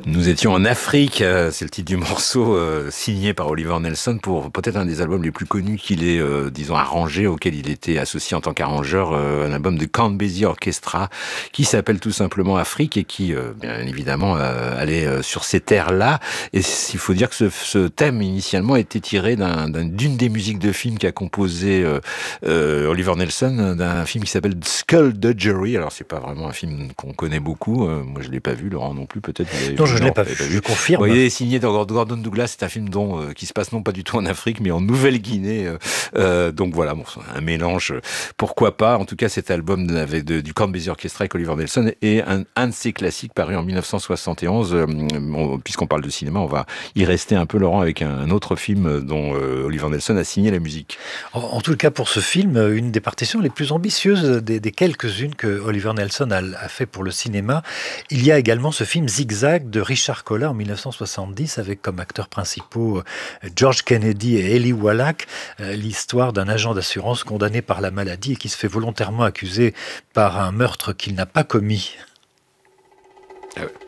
Nous étions en Afrique, c'est le titre du morceau signé par Oliver Nelson pour peut-être un des albums les plus connus qu'il ait, disons, arrangé, auquel il était associé en tant qu'arrangeur, un album de Count Basie Orchestra qui s'appelle tout simplement Afrique et qui, bien évidemment, allait sur ces terres-là. Et il faut dire que ce thème initialement était tiré d'une des musiques de film qu'a composé Oliver Nelson, d'un film qui s'appelle Skullduggery. Alors c'est pas vraiment un film qu'on connaît beaucoup, moi je l'ai pas vu, Laurent non plus peut-être. Non, je ne l'ai pas vu, je confirme. Bon, il est signé dans Gordon Douglas, c'est un film qui se passe non pas du tout en Afrique, mais en Nouvelle-Guinée. Donc voilà, bon, un mélange, pourquoi pas. En tout cas, cet album du Count Basie Orchestra avec Oliver Nelson est un de ses classiques paru en 1971. Puisqu'on parle de cinéma, on va y rester un peu, Laurent, avec un autre film dont Oliver Nelson a signé la musique. En tout cas, pour ce film, une des partitions les plus ambitieuses des quelques-unes que Oliver Nelson a fait pour le cinéma. Il y a également ce film Zigzag de Richard Colla en 1970 avec comme acteurs principaux George Kennedy et Eli Wallach, l'histoire d'un agent d'assurance condamné par la maladie et qui se fait volontairement accuser par un meurtre qu'il n'a pas commis. Ah ouais.